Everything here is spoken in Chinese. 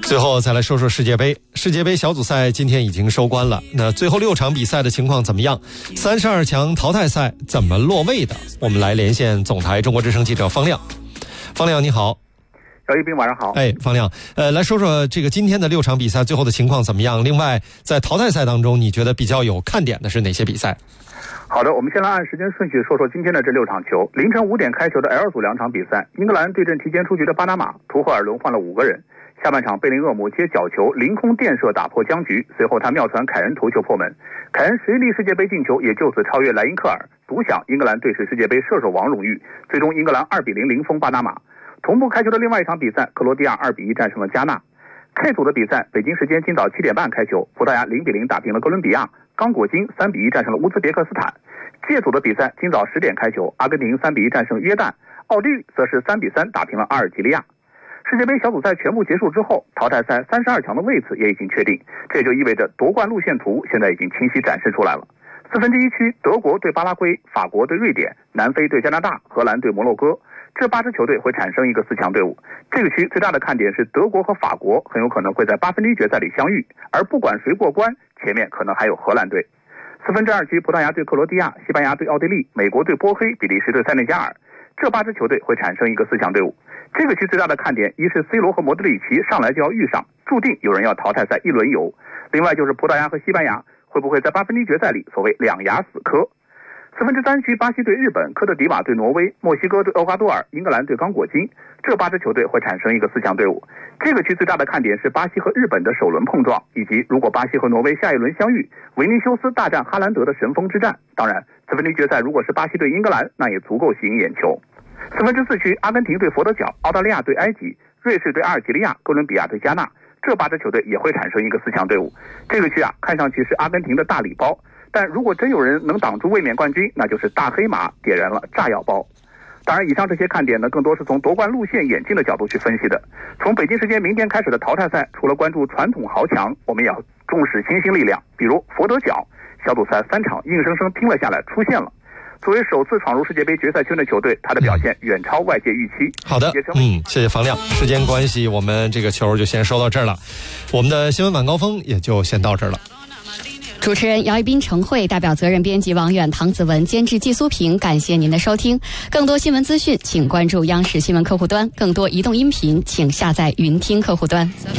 最后再来说说世界杯。世界杯小组赛今天已经收官了，那最后6场比赛的情况怎么样？32强淘汰赛怎么落位的？我们来连线总台中国之声记者方亮。方亮你好。 姚一斌晚上好。 方亮，来说说这个今天的6场比赛最后的情况怎么样？另外在淘汰赛当中你觉得比较有看点的是哪些比赛？ 好的，我们先来按时间顺序说说今天的这6场球。凌晨5点开球的 L 组2场比赛，英格兰对阵提前出局的巴拿马，图赫尔轮换了5个人。下半场贝林厄姆接角球凌空垫射打破僵局，随后他妙传凯恩头球破门，凯恩11粒世界杯进球也就此超越莱因克尔，独享英格兰队史世界杯射手王荣誉。最终英格兰2-0零封巴拿马。同步开球的另外一场比赛，克罗地亚2-1战胜了加纳。K 组的比赛，北京时间今早7点半开球，葡萄牙0-0打平了哥伦比亚，刚果金3-1战胜了乌兹别克斯坦。G 组的比赛今早10点开球，阿根廷3-1战胜约旦，奥地利则是3-3打平了阿尔及利亚。世界杯小组赛全部结束之后，淘汰赛32强的位次也已经确定，这就意味着夺冠路线图现在已经清晰展示出来了。4分之一区，德国对巴拉圭，法国对瑞典，南非对加拿大，荷兰对摩洛哥，这8支球队会产生一个4强队伍。这个区最大的看点是德国和法国很有可能会在8分之一决赛里相遇，而不管谁过关，前面可能还有荷兰队。4分之2区，葡萄牙对克罗地亚，西班牙对奥地利，美国对波黑，比利时对塞内加尔，这8支球队会产生一个4强队伍。这个区最大的看点，一是 C 罗和莫德里奇上来就要遇上，注定有人要淘汰赛一轮游；另外就是葡萄牙和西班牙会不会在8分之一决赛里所谓两牙死磕。4分之3区，巴西对日本，科特迪瓦对挪威，墨西哥对厄瓜多尔，英格兰对刚果金，这8支球队会产生一个4强队伍。这个区最大的看点是巴西和日本的首轮碰撞，以及如果巴西和挪威下一轮相遇，维尼修斯大战哈兰德的神锋之战。当然4分之一决赛如果是巴西对英格兰，那也足够吸引眼球。4分之4区，阿根廷对佛得角，澳大利亚对埃及，瑞士对阿尔及利亚，哥伦比亚对加纳，这8支球队也会产生一个4强队伍。这个区看上去是阿根廷的大礼包，但如果真有人能挡住卫冕冠军，那就是大黑马点燃了炸药包。当然以上这些看点呢，更多是从夺冠路线演进的角度去分析的。从北京时间明天开始的淘汰赛，除了关注传统豪强，我们也要重视新兴力量，比如佛得角，小组赛3场硬生生拼了下来，出现了。作为首次闯入世界杯决赛圈的球队，他的表现远超外界预期。 好的，谢谢方亮。时间关系，我们这个球就先收到这儿了，我们的新闻晚高峰也就先到这儿了。 主持人姚一斌、程慧，代表责任编辑王远、唐子文，监制季苏平，感谢您的收听。更多新闻资讯请关注央视新闻客户端，更多移动音频请下载云听客户端。